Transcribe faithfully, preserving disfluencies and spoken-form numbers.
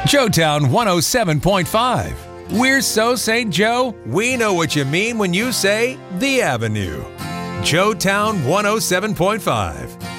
Joetown one oh seven point five. We're so Saint Joe, we know what you mean when you say The Avenue. Joetown one oh seven point five.